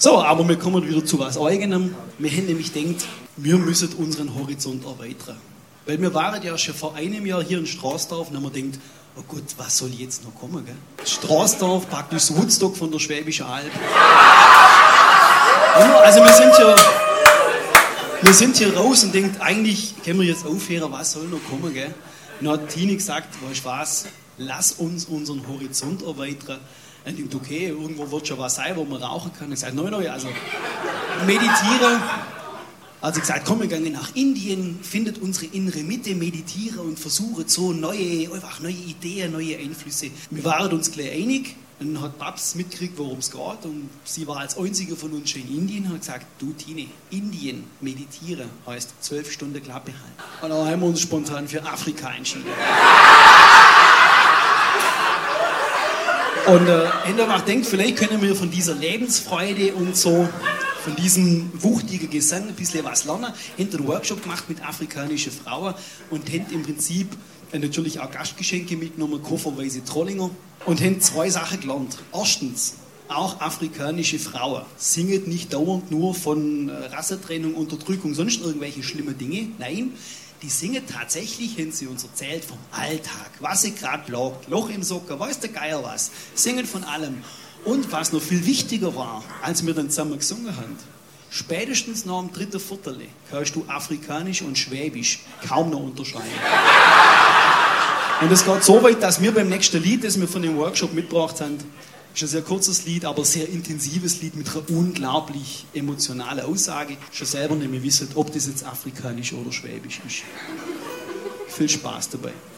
So, aber wir kommen wieder zu was Eigenem. Wir haben nämlich gedacht, wir müssen unseren Horizont erweitern. Weil wir waren ja schon vor einem Jahr hier in Straßdorf und haben wir gedacht, oh Gott, was soll jetzt noch kommen, gell? Straßdorf, praktisch das Woodstock von der Schwäbischen Alb. Also wir sind hier raus und denken, eigentlich können wir jetzt aufhören, was soll noch kommen, gell? Und dann hat Tini gesagt, weißt du was, lass uns unseren Horizont erweitern. Und ich dachte, okay, irgendwo wird schon was sein, wo man rauchen kann. Ich sagte, nein, also meditieren. Also ich gesagt, komm, wir gehen nach Indien, findet unsere innere Mitte, meditieren und versuchen so neue Ideen, neue Einflüsse. Wir waren uns gleich einig. Dann hat Babs mitgekriegt, worum es geht. Und sie war als einzige von uns schon in Indien und hat gesagt, du Tine, Indien meditieren heißt 12 Stunden Klappe halten. Und dann haben wir uns spontan für Afrika entschieden. Und Enderbach denkt, vielleicht können wir von dieser Lebensfreude und so, von diesem wuchtigen Gesang ein bisschen was lernen. Haben einen Workshop gemacht mit afrikanischen Frauen und haben im Prinzip natürlich auch Gastgeschenke mitgenommen, kofferweise Trollinger, und haben 2 Sachen gelernt. Erstens, auch afrikanische Frauen singen nicht dauernd nur von Rassentrennung, Unterdrückung, sonst irgendwelche schlimmen Dinge. Nein, die singen tatsächlich, haben sie uns erzählt, vom Alltag, was sie gerade plagt, Loch im Socker, weiß der Geier was, singen von allem. Und was noch viel wichtiger war, als wir dann zusammen gesungen haben, spätestens nach dem 3. Viertel kannst du Afrikanisch und Schwäbisch kaum noch unterscheiden. Und es geht so weit, dass wir beim nächsten Lied, das wir von dem Workshop mitgebracht haben, ist ein sehr kurzes Lied, aber sehr intensives Lied mit einer unglaublich emotionalen Aussage, schon selber nicht mehr wissen, ob das jetzt Afrikanisch oder Schwäbisch ist. Viel Spaß dabei.